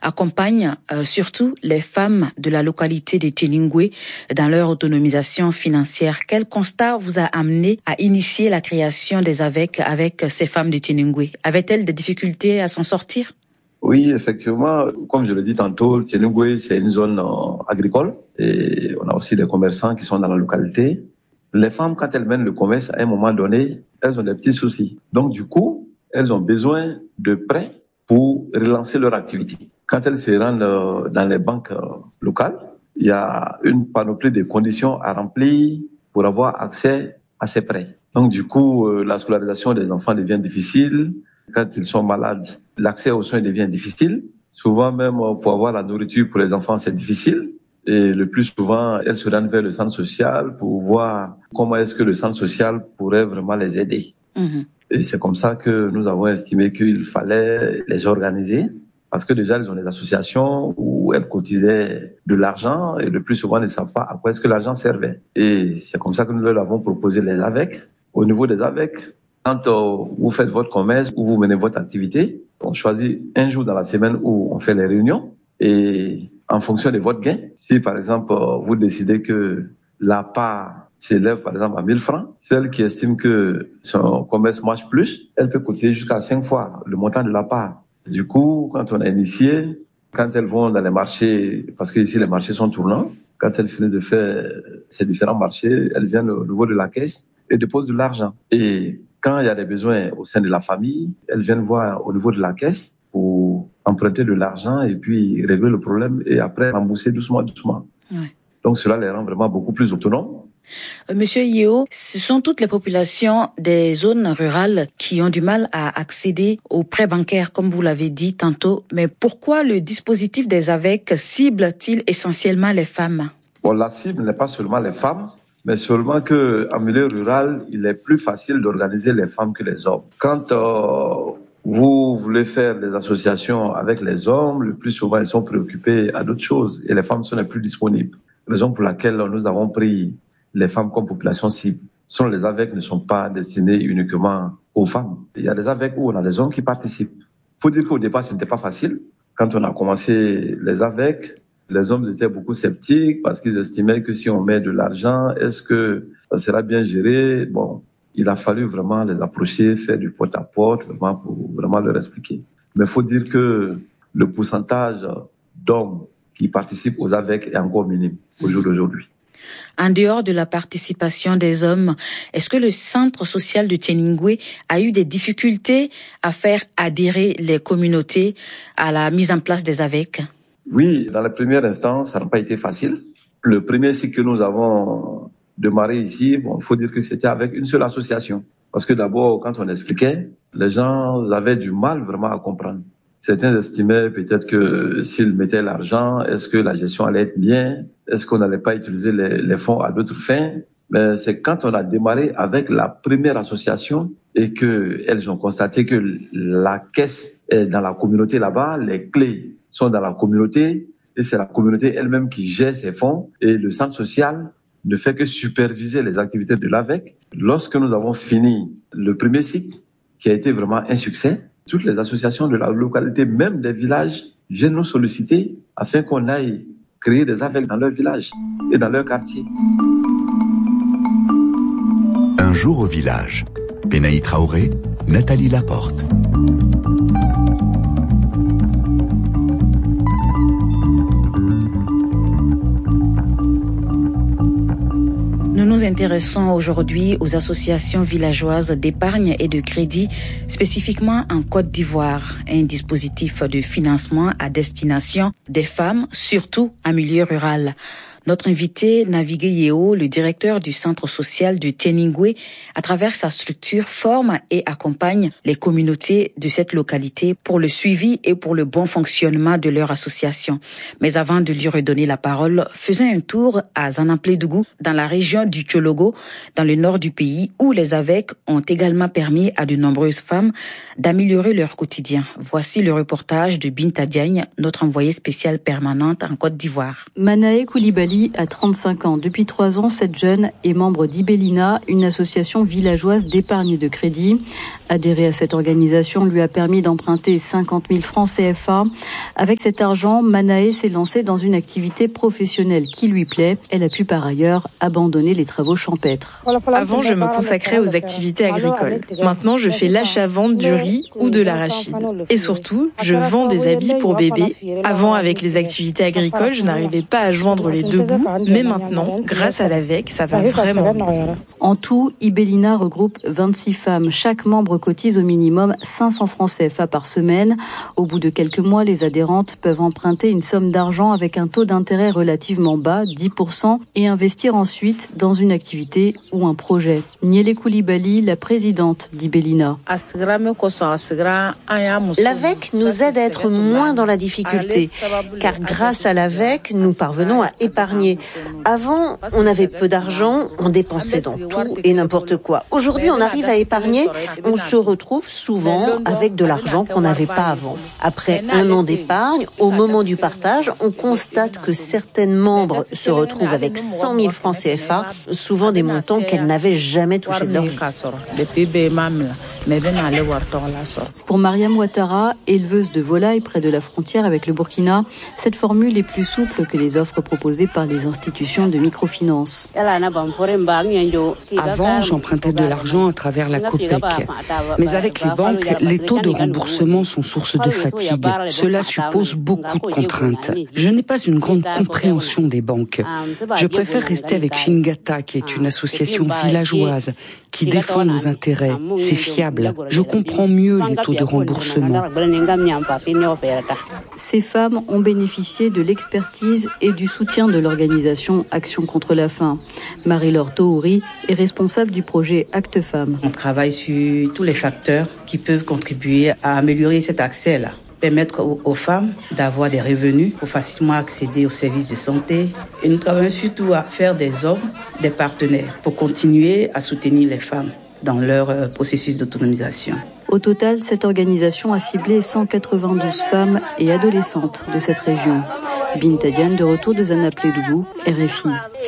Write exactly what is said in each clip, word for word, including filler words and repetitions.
accompagne euh, surtout les femmes de la localité de Tchéningoué dans leur autonomisation financière. Quel constat vous a amené à initier la création des A V E C avec ces femmes de Tchéningoué? Avaient-elles des difficultés à s'en sortir? Oui, effectivement, comme je l'ai dit tantôt, Tchéningoué, c'est une zone euh, agricole et on a aussi des commerçants qui sont dans la localité. Les femmes, quand elles mènent le commerce, à un moment donné, elles ont des petits soucis. Donc, du coup, elles ont besoin de prêts pour relancer leur activité. Quand elles se rendent euh, dans les banques euh, locales, il y a une panoplie de conditions à remplir pour avoir accès à ces prêts. Donc, du coup, euh, la scolarisation des enfants devient difficile. Quand ils sont malades, l'accès aux soins devient difficile. Souvent même, pour avoir la nourriture pour les enfants, c'est difficile. Et le plus souvent, elles se rendent vers le centre social pour voir comment est-ce que le centre social pourrait vraiment les aider. Mmh. Et c'est comme ça que nous avons estimé qu'il fallait les organiser. Parce que déjà, elles ont des associations où elles cotisaient de l'argent et le plus souvent, elles ne savent pas à quoi est-ce que l'argent servait. Et c'est comme ça que nous leur avons proposé les A V E C. Au niveau des A V E C, quand euh, vous faites votre commerce ou vous menez votre activité, on choisit un jour dans la semaine où on fait les réunions et en fonction de votre gain, si par exemple euh, vous décidez que la part s'élève par exemple à mille francs, celle qui estime que son commerce marche plus, elle peut cotiser jusqu'à cinq fois le montant de la part. Du coup, quand on a initié, quand elles vont dans les marchés, parce que ici les marchés sont tournants, quand elles finissent de faire ces différents marchés, elles viennent au niveau de la caisse et déposent de l'argent. Et quand il y a des besoins au sein de la famille, elles viennent voir au niveau de la caisse pour emprunter de l'argent et puis régler le problème et après rembourser doucement, doucement. Ouais. Donc cela les rend vraiment beaucoup plus autonomes. Monsieur Yeo, ce sont toutes les populations des zones rurales qui ont du mal à accéder aux prêts bancaires, comme vous l'avez dit tantôt. Mais pourquoi le dispositif des A V E C cible-t-il essentiellement les femmes? Bon, la cible n'est pas seulement les femmes, mais seulement que en milieu rural, il est plus facile d'organiser les femmes que les hommes. Quand euh, vous voulez faire des associations avec les hommes, le plus souvent ils sont préoccupés à d'autres choses et les femmes sont les plus disponibles. Raison pour laquelle nous avons pris les femmes comme population cible. Sinon, les A V E C ne sont pas destinés uniquement aux femmes. Il y a des A V E C où on a des hommes qui participent. Il faut dire qu'au départ, ce n'était pas facile. Quand on a commencé les A V E C, les hommes étaient beaucoup sceptiques parce qu'ils estimaient que si on met de l'argent, est-ce que ça sera bien géré? Bon, il a fallu vraiment les approcher, faire du porte-à-porte, vraiment pour vraiment leur expliquer. Mais il faut dire que le pourcentage d'hommes qui participent aux A V E C est encore minime au jour d'aujourd'hui. En dehors de la participation des hommes, est-ce que le centre social de Tchéningoué a eu des difficultés à faire adhérer les communautés à la mise en place des A V E C? Oui, dans la première instance, ça n'a pas été facile. Le premier cycle que nous avons démarré ici, bon, il faut dire que c'était avec une seule association. Parce que d'abord, quand on expliquait, les gens avaient du mal vraiment à comprendre. Certains estimaient peut-être que s'ils mettaient l'argent, est-ce que la gestion allait être bien? Est-ce qu'on n'allait pas utiliser les, les fonds à d'autres fins? Mais c'est quand on a démarré avec la première association et que elles ont constaté que la caisse est dans la communauté là-bas, les clés sont dans la communauté et c'est la communauté elle-même qui gère ses fonds et le centre social ne fait que superviser les activités de l'A V E C. Lorsque nous avons fini le premier cycle, qui a été vraiment un succès, toutes les associations de la localité, même des villages, viennent nous solliciter afin qu'on aille créer des A V E C dans leur village et dans leur quartier. Un jour au village. Benaï Traoré, Nathalie Laporte. Nous nous intéressons aujourd'hui aux associations villageoises d'épargne et de crédit, spécifiquement en Côte d'Ivoire, un dispositif de financement à destination des femmes, surtout en milieu rural. Notre invité, Navigué Yeo, le directeur du centre social de Tchéningoué, à travers sa structure, forme et accompagne les communautés de cette localité pour le suivi et pour le bon fonctionnement de leur association. Mais avant de lui redonner la parole, faisons un tour à Zanamplé-Dougou, dans la région du Tchologo, dans le nord du pays, où les A V E C ont également permis à de nombreuses femmes d'améliorer leur quotidien. Voici le reportage de Binta Diagne, notre envoyée spéciale permanente en Côte d'Ivoire. Manaé Koulibaly Coulibaly a trente-cinq ans. Depuis trois ans, cette jeune est membre d'Ibelina, une association villageoise d'épargne et de crédit. Adhérer à cette organisation lui a permis d'emprunter cinquante mille francs C F A. Avec cet argent, Manae s'est lancée dans une activité professionnelle qui lui plaît. Elle a pu par ailleurs abandonner les travaux champêtres. Avant, je me consacrais aux activités agricoles. Maintenant, je fais l'achat-vente du riz ou de l'arachide. Et surtout, je vends des habits pour bébés. Avant, avec les activités agricoles, je n'arrivais pas à joindre les deux bouts. Mais maintenant, grâce à l'AVEC, ça va vraiment. En tout, Ibelina regroupe vingt-six femmes. Chaque membre cotise au minimum cinq cents francs C F A par semaine. Au bout de quelques mois, les adhérentes peuvent emprunter une somme d'argent avec un taux d'intérêt relativement bas, dix pour cent, et investir ensuite dans une activité ou un projet. Niélé Coulibaly, la présidente d'Ibelina. L'AVEC nous aide à être moins dans la difficulté, car grâce à l'AVEC, nous parvenons à épargner. Avant, on avait peu d'argent, on dépensait dans tout et n'importe quoi. Aujourd'hui, on arrive à épargner, on se retrouve souvent avec de l'argent qu'on n'avait pas avant. Après un an d'épargne, au moment du partage, on constate que certaines membres se retrouvent avec cent mille francs C F A, souvent des montants qu'elles n'avaient jamais touchés de leur vie. Pour Mariam Ouattara, éleveuse de volailles près de la frontière avec le Burkina, cette formule est plus souple que les offres proposées par les institutions de microfinance. Avant, j'empruntais de l'argent à travers la COPEC. Mais avec les banques, les taux de remboursement sont source de fatigue. Cela suppose beaucoup de contraintes. Je n'ai pas une grande compréhension des banques. Je préfère rester avec Fingata, qui est une association villageoise qui défend nos intérêts. C'est fiable. Je comprends mieux les taux de remboursement. Ces femmes ont bénéficié de l'expertise et du soutien de l'organisation Action contre la faim. Marie-Laure Tohouri est responsable du projet Acte Femmes. On travaille sur tous les facteurs qui peuvent contribuer à améliorer cet accès-là. Permettre aux femmes d'avoir des revenus pour facilement accéder aux services de santé. Et nous travaillons surtout à faire des hommes des partenaires pour continuer à soutenir les femmes dans leur processus d'autonomisation. Au total, cette organisation a ciblé cent quatre-vingt-douze femmes et adolescentes de cette région. Binta Diane, de retour de Zanaplédougou, R F I.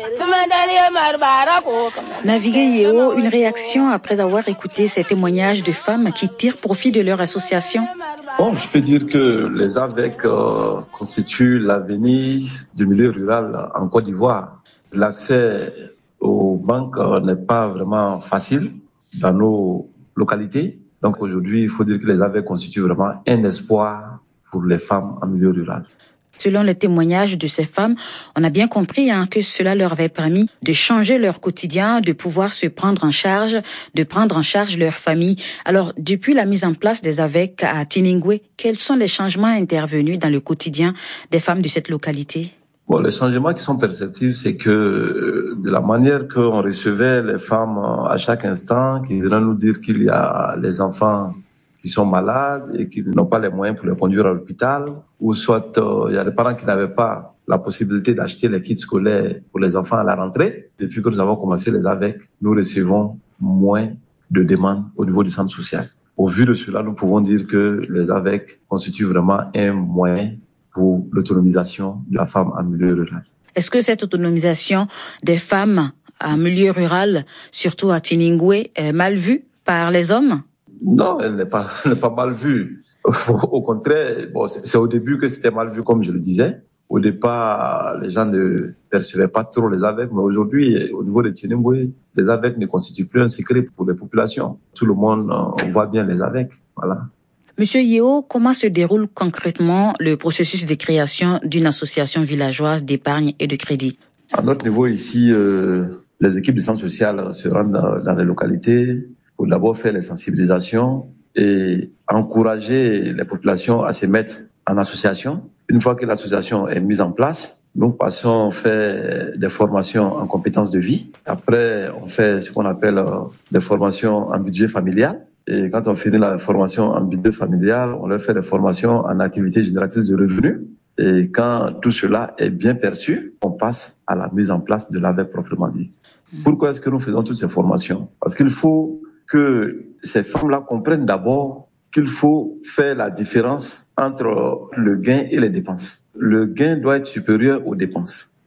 Naviguer Yeo, une réaction après avoir écouté ces témoignages de femmes qui tirent profit de leur association. Bon, je peux dire que les AVEC euh, constituent l'avenir du milieu rural en Côte d'Ivoire. L'accès aux banques euh, n'est pas vraiment facile dans nos localités. Donc aujourd'hui, il faut dire que les AVEC constituent vraiment un espoir pour les femmes en milieu rural. Selon les témoignages de ces femmes, on a bien compris hein, que cela leur avait permis de changer leur quotidien, de pouvoir se prendre en charge, de prendre en charge leur famille. Alors, depuis la mise en place des AVEC à Tiningwe, quels sont les changements intervenus dans le quotidien des femmes de cette localité? Bon, les changements qui sont perceptibles, c'est que de la manière qu'on recevait les femmes à chaque instant, qui venaient nous dire qu'il y a les enfants qui sont malades et qui n'ont pas les moyens pour les conduire à l'hôpital, ou soit euh, il y a des parents qui n'avaient pas la possibilité d'acheter les kits scolaires pour les enfants à la rentrée. Depuis que nous avons commencé les AVEC, nous recevons moins de demandes au niveau du centre social. Au vu de cela, nous pouvons dire que les AVEC constituent vraiment un moyen pour l'autonomisation de la femme en milieu rural. Est-ce que cette autonomisation des femmes en milieu rural, surtout à Tiningwe, est mal vue par les hommes? Non, elle n'est pas, elle n'est pas mal vue. Au contraire, bon, c'est au début que c'était mal vu, comme je le disais. Au départ, les gens ne percevaient pas trop les AVEC, mais aujourd'hui, au niveau de Tiningwe, les AVEC ne constituent plus un secret pour les populations. Tout le monde euh, voit bien les AVEC. Voilà. Monsieur Yeo, comment se déroule concrètement le processus de création d'une association villageoise d'épargne et de crédit? À notre niveau ici, euh, les équipes du centre social se rendent dans, dans les localités pour d'abord faire les sensibilisations et encourager les populations à se mettre en association. Une fois que l'association est mise en place, nous passons faire des formations en compétences de vie. Après, on fait ce qu'on appelle euh, des formations en budget familial. Et quand on finit la formation en budget familial, on leur fait des formations en activités génératrices de revenus. Et quand tout cela est bien perçu, on passe à la mise en place de l'AVEC proprement dit. Pourquoi est-ce que nous faisons toutes ces formations? Parce qu'il faut que ces femmes-là comprennent d'abord qu'il faut faire la différence entre le gain et les dépenses. Le gain doit être supérieur aux dépenses.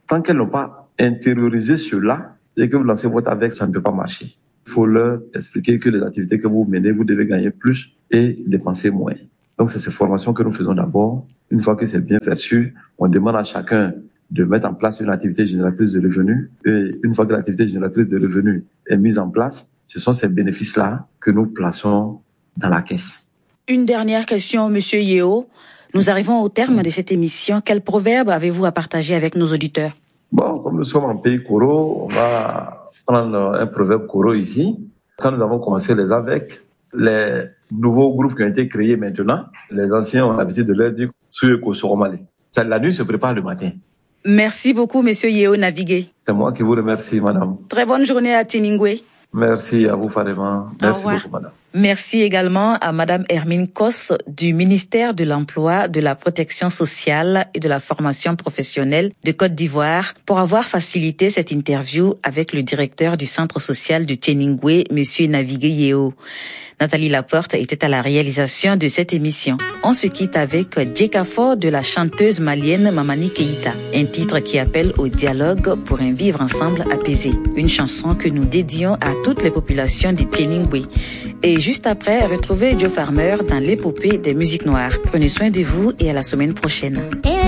Tant qu'elles n'ont pas intériorisé cela et que vous lancez votre avec, ça ne peut pas marcher. Il faut leur expliquer que les activités que vous menez, vous devez gagner plus et dépenser moins. Donc, c'est ces formations que nous faisons d'abord. Une fois que c'est bien perçu, on demande à chacun de mettre en place une activité génératrice de revenus. Et une fois que l'activité génératrice de revenus est mise en place, ce sont ces bénéfices-là que nous plaçons dans la caisse. Une dernière question, Monsieur Yeo. Nous arrivons au terme de cette émission. Quel proverbe avez-vous à partager avec nos auditeurs? Bon, comme nous sommes en pays Koro, on va prendre un proverbe Koro ici. Quand nous avons commencé les avec, les nouveaux groupes qui ont été créés maintenant, les anciens ont l'habitude de leur dire « La nuit se prépare le matin ». Merci beaucoup, Monsieur Yeo Navigué. C'est moi qui vous remercie, madame. Très bonne journée à Tiningwe. Merci à vous, Fadema. Merci beaucoup, madame. Merci également à madame Hermine Kos du ministère de l'Emploi, de la Protection sociale et de la formation professionnelle de Côte d'Ivoire pour avoir facilité cette interview avec le directeur du centre social de Tiningwe, monsieur Navigué Yeo. Nathalie Laporte était à la réalisation de cette émission. On se quitte avec Djekafo de la chanteuse malienne Mamani Keïta, un titre qui appelle au dialogue pour un vivre ensemble apaisé. Une chanson que nous dédions à toutes les populations du Tiningwe. Et juste après, retrouvez Joe Farmer dans l'épopée des musiques noires. Prenez soin de vous et à la semaine prochaine.